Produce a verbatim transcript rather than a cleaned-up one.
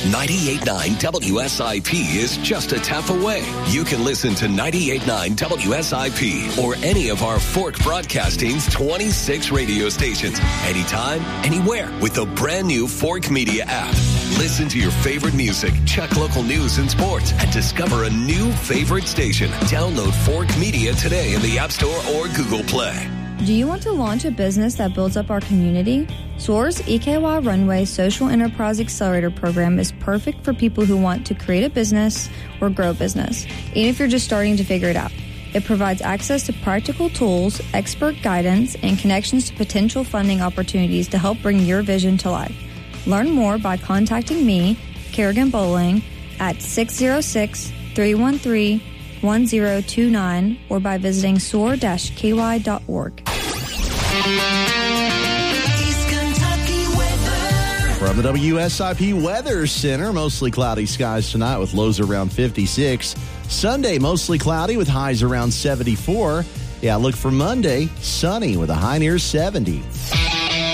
ninety-eight point nine W S I P is just a tap away. You can listen to ninety-eight point nine W S I P or any of our Fork Broadcasting's twenty-six radio stations, anytime, anywhere, with the brand new Fork Media app. Listen to your favorite music, check local news and sports, and discover a new favorite station. Download Fork Media today in the App Store or Google Play. Do you want to launch a business that builds up our community? SOAR's E K Y Runway Social Enterprise Accelerator Program is perfect for people who want to create a business or grow a business, even if you're just starting to figure it out. It provides access to practical tools, expert guidance, and connections to potential funding opportunities to help bring your vision to life. Learn more by contacting me, Kerrigan Bowling, at six oh six, three one three, one oh two nine or by visiting soar dash k y dot org. From the W S I P Weather Center, mostly cloudy skies tonight with lows around fifty-six. Sunday, mostly cloudy with highs around seventy-four. Yeah, look for Monday, sunny with a high near seventy.